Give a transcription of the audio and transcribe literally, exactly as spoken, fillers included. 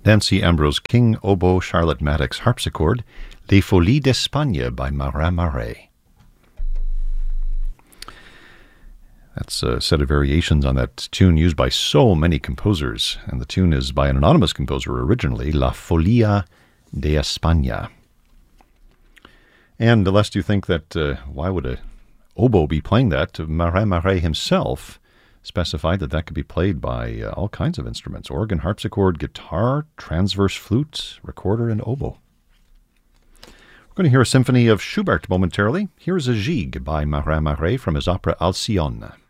Nancy Ambrose King, oboe, Charlotte Maddox harpsichord, Les Folies d'Espagne by Marin Marais. That's a set of variations on that tune used by so many composers, and the tune is by an anonymous composer originally, La Folia de España. And lest you think that, uh, why would a oboe be playing that, Marin Marais himself specified that that could be played by uh, all kinds of instruments: organ, harpsichord, guitar, transverse flute, recorder, and oboe. We're going to hear a symphony of Schubert momentarily. Here's a gigue by Marin Marais from his opera Alcyone.